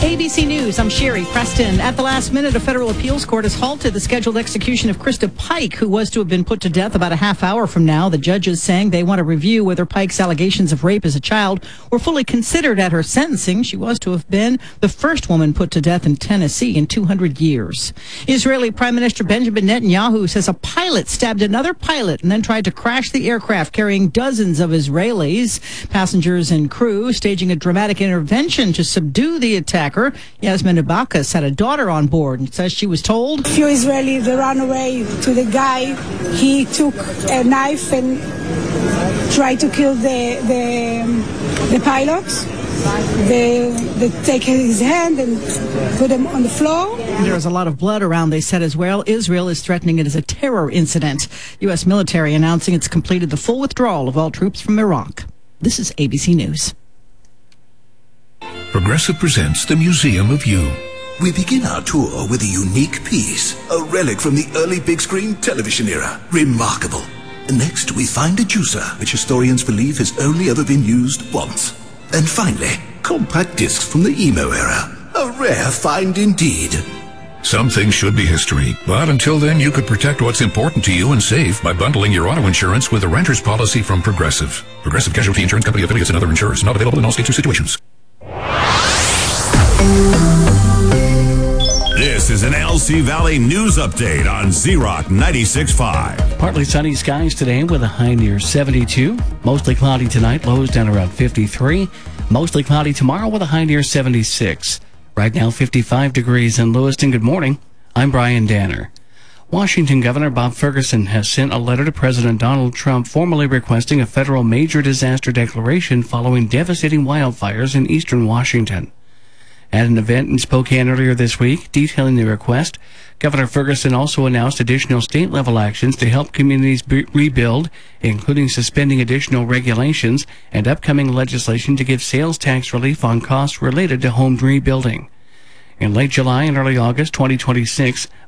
ABC News, I'm Sherry Preston. At the last minute, a federal appeals court has halted the scheduled execution of Krista Pike, who was to have been put to death about a half hour from now. The judges saying they want to review whether Pike's allegations of rape as a child were fully considered at her sentencing. She was to have been the first woman put to death in Tennessee in 200 years. Israeli Prime Minister Benjamin Netanyahu says a pilot stabbed another pilot and then tried to crash the aircraft carrying dozens of Israelis. Passengers and crew staging a dramatic intervention to subdue the attacker. Yasmin Abakas had a daughter on board and says she was told. A few Israelis ran away to the guy. He took a knife and tried to kill the pilot. They take his hand and put him on the floor. There's a lot of blood around, they said as well. Israel is threatening it as a terror incident. U.S. military announcing it's completed the full withdrawal of all troops from Iraq. This is ABC News. Progressive presents the Museum of You. We begin our tour with a unique piece, a relic from the early big screen television era. Remarkable. Next, we find a juicer, which historians believe has only ever been used once. And finally, compact discs from the emo era. A rare find indeed. Some things should be history, but until then you could protect what's important to you and save by bundling your auto insurance with a renter's policy from Progressive. Progressive Casualty Insurance Company affiliates and other insurers. Not available in all states or situations. This is an LC Valley News Update on Z-Rock 96.5. Partly sunny skies today with a high near 72. Mostly cloudy tonight, lows down around 53. Mostly cloudy tomorrow with a high near 76. Right now, 55 degrees in Lewiston. Good morning. I'm Brian Danner. Washington Governor Bob Ferguson has sent a letter to President Donald Trump formally requesting a federal major disaster declaration following devastating wildfires in eastern Washington. At an event in Spokane earlier this week detailing the request, Governor Ferguson also announced additional state-level actions to help communities rebuild, including suspending additional regulations and upcoming legislation to give sales tax relief on costs related to home rebuilding. In late July and early August 2026,